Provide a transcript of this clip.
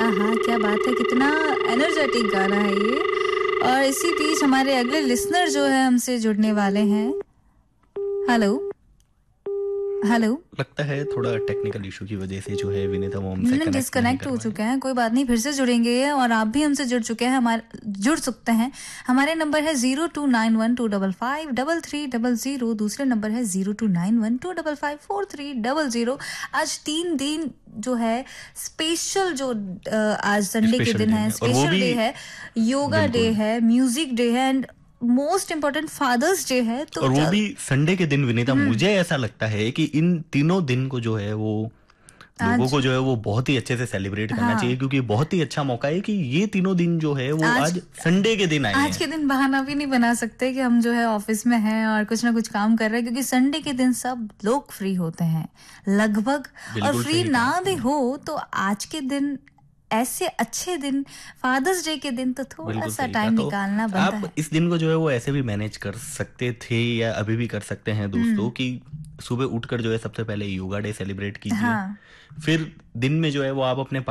आहा, क्या बात है, कितना एनर्जेटिक गाना है ये। और इसी बीच हमारे अगले लिसनर जो है हमसे जुड़ने वाले हैं। Hello hello. लगता है थोड़ा टेक्निकल इशू की वजह से जो है विनीता वो हमसे कनेक्ट नहीं डिस्कनेक्ट कर हो पाए। चुके हैं, कोई बात नहीं, फिर से जुड़ेंगे और आप भी हमसे जुड़ चुके हैं, जुड़ सकते हैं। हमारे नंबर है 0291255300, दूसरे नंबर है 0291255430। आज 3 दिन जो है स्पेशल, जो आज संडे के स्पेशल दिन डे है, है और वो स्पेशल भी डे है, योगा डे बिल्कुल, है, म्यूजिक डे है and most important fathers day है। तो और वो भी संडे के दिन विनीता। मुझे ऐसा लगता है कि इन तीनों दिन को जो है वो लोगों आज, को जो है वो बहुत ही अच्छे से सेलिब्रेट करना चाहिए, हाँ, क्योंकि बहुत ही अच्छा मौका है कि ये तीनों दिन जो है वो आज आज संडे के दिन आए आज हैं। के दिन बहाना भी नहीं बना सकते कि हम जो है ऑफिस में हैं और कुछ ना कुछ काम कर रहे हैं, क्योंकि संडे के दिन सब लोग फ्री होते हैं लगभग। और बिल्कुल फ्री सही कहा ना भी आपने। हो तो आज के दिन, ऐसे अच्छे दिन, फादर्स डे के दिन, तो थोड़ा बिल्कुल सा सही कहा। टाइम तो निकालना बनता आप है। इस दिन को जो है वो ऐसे भी मैनेज कर सकते थे या अभी भी कर सकते हैं दोस्तों, कि सुबह उठकर जो है सबसे पहले योगा डे सेलिब्रेट कीजिए। हाँ। फिर दिन में जो है वो आप अपने